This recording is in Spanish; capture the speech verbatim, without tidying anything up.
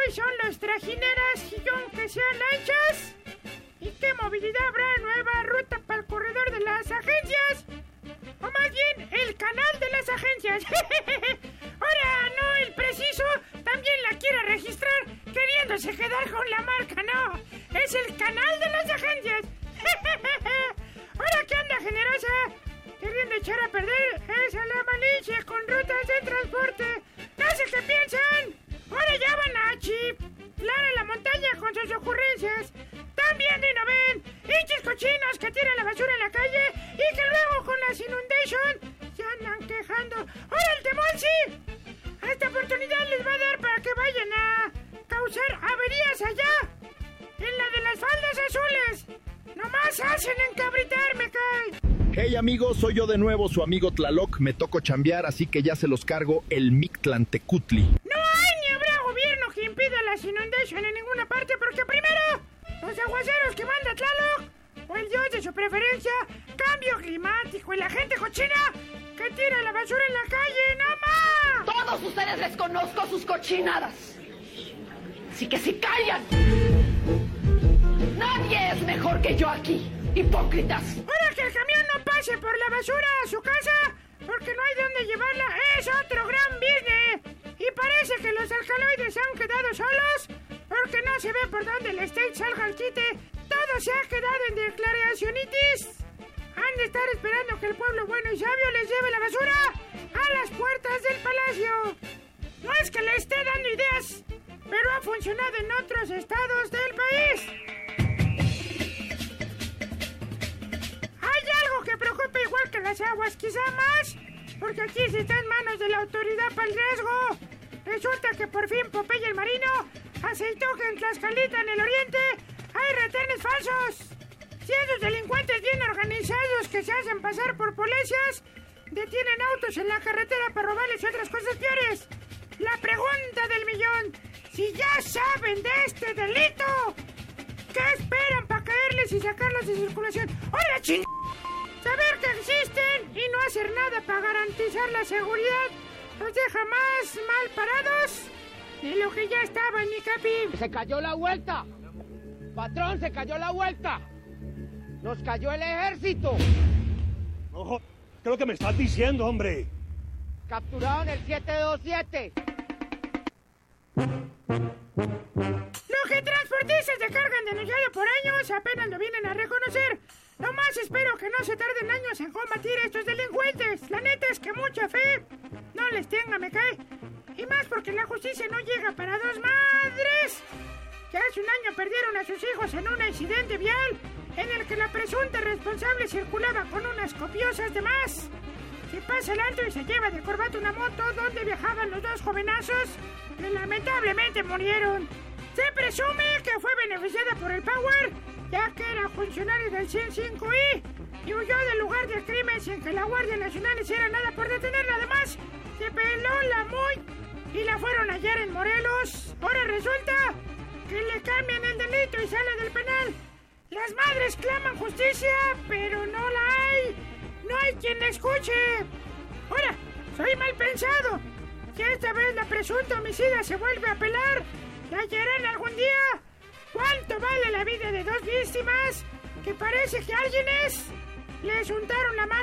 hoy son los trajineras y aunque sean lanchas. ¿Y qué movilidad habrá? Nueva ruta para el corredor de las agencias. O más bien, el canal de las agencias. Ahora no el preciso, también la quiere registrar, queriéndose quedar con la marca, no. Es el canal de las agencias. Ahora que anda generosa, queriendo echar a perder esa la malicia con rutas de transporte. No sé qué piensan. Ahora ya van a chiflar a la montaña con sus ocurrencias. También y no ven, hinchis cochinos que tiran la basura en la calle y que luego con las inundations se andan quejando. ¡Ahora el temor sí! Esta oportunidad les va a dar para que vayan a causar averías allá, en la de las faldas azules. Nomás hacen encabritar, me cae. Hey amigos, soy yo de nuevo, su amigo Tlaloc. Me tocó chambear, así que ya se los cargo el Mictlantecutli. No hay ni habrá gobierno que impida las inundations en ninguna parte, porque primero, los aguaceros que manda Tlaloc, o el dios de su preferencia, cambio climático, y la gente cochina que tira la basura en la calle, ¡no más! Todos ustedes les conozco sus cochinadas. Así que se callan. Nadie es mejor que yo aquí, hipócritas. Ahora que el camión no pase por la basura a su casa, porque no hay dónde llevarla, es otro gran business. Y parece que los alcaloides se han quedado solos, porque no se ve por dónde el state salga al quite. Todo se ha quedado en declaracionitis. Han de estar esperando que el pueblo bueno y sabio les lleve la basura a las puertas del palacio. No es que le esté dando ideas, pero ha funcionado en otros estados del país. Hay algo que preocupa igual que las aguas, quizá más, porque aquí se está en manos de la autoridad para el riesgo. Resulta que por fin Popeye el Marino aceitó que en Tlaxcalita, en el oriente, hay retenes falsos. Si esos delincuentes bien organizados que se hacen pasar por policías detienen autos en la carretera para robarles y otras cosas peores. La pregunta del millón, si ya saben de este delito, ¿qué esperan para caerles y sacarlos de circulación? ¡Hola, ching! Saber que existen y no hacer nada para garantizar la seguridad los deja más mal parados de lo que ya estaban, mi capi. Se cayó la vuelta. Patrón, se cayó la vuelta. Nos cayó el ejército. Ojo, ¿qué es lo que me estás diciendo, hombre? Capturado en el siete dos siete. Lo que transportistas de carga han denunciado por años apenas lo vienen a reconocer. Nomás espero que no se tarden años en combatir a estos delincuentes. La neta es que mucha fe no les tenga, me cae. Y más porque la justicia no llega para dos madres. Que hace un año perdieron a sus hijos en un accidente vial en el que la presunta responsable circulaba con unas copiosas de más. Se pasa el alto y se lleva de corbata una moto donde viajaban los dos jovenazos que lamentablemente murieron. Se presume que fue beneficiada por el Power, ya que era funcionario del ciento cinco I y huyó del lugar del crimen sin que la Guardia Nacional hiciera nada por detenerla. Además, se peló la muy y la fueron a hallar en Morelos. Ahora resulta que le cambian el delito y sale del penal. Las madres claman justicia, pero no la hay. No hay quien la escuche. Ahora, soy mal pensado. Si esta vez la presunta homicida se vuelve a pelar, ¿la hallarán algún día? ¿Cuánto vale la vida de dos víctimas que parece que alguien es? Les untaron la mano